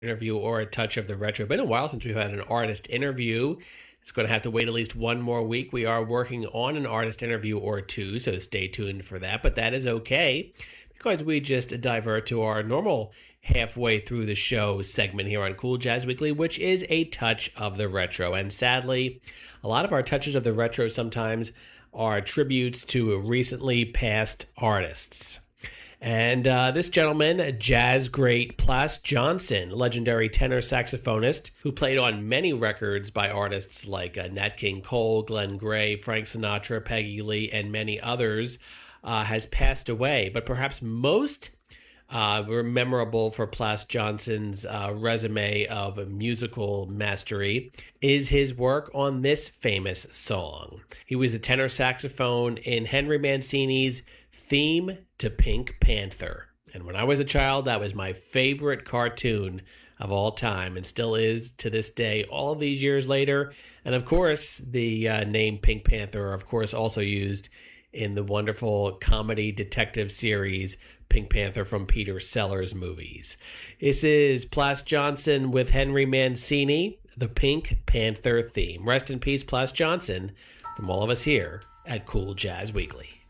interview or a touch of the retro. Been a while since we've had an artist interview. It's going to have to wait at least one more week. We are working on an artist interview or two, so stay tuned for that. But that is okay because we just divert to our normal halfway through the show segment here on Cool Jazz Weekly, which is a touch of the retro. And sadly, a lot of our touches of the retro sometimes are tributes to recently passed artists. And this gentleman, jazz great Plas Johnson, legendary tenor saxophonist who played on many records by artists like Nat King Cole, Glenn Gray, Frank Sinatra, Peggy Lee, and many others, has passed away. But perhaps most memorable for Plas Johnson's resume of musical mastery is his work on this famous song. He was the tenor saxophone in Henry Mancini's theme to Pink Panther. And when I was a child, that was my favorite cartoon of all time and still is to this day, all these years later. And of course, the name Pink Panther, of course, also used in the wonderful comedy detective series Pink Panther from Peter Sellers movies. This is Plas Johnson with Henry Mancini, the Pink Panther theme. Rest in peace, Plas Johnson, from all of us here at Cool Jazz Weekly.